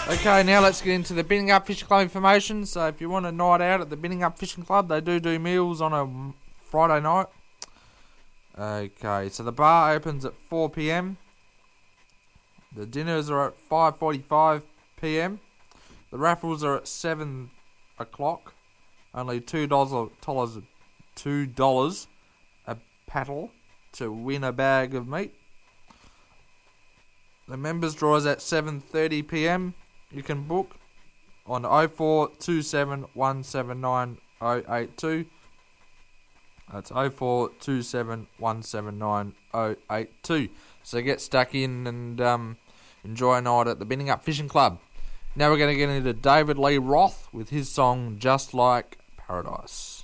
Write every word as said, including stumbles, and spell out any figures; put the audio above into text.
Okay, now let's get into the Binning Up Fishing Club information. So if you want a night out at the Binning Up Fishing Club, they do do meals on a Friday night. Okay, so the bar opens at four p.m. The dinners are at five forty-five p.m. The raffles are at seven o'clock. Only two dollars, two dollars a paddle to win a bag of meat. The members draw is at seven thirty p.m. You can book on oh four two seven one seven nine oh eight two. That's oh four two seven one seven nine oh eight two. So get stuck in and um, enjoy a night at the Binning Up Fishing Club. Now we're going to get into David Lee Roth with his song Just Like Paradise.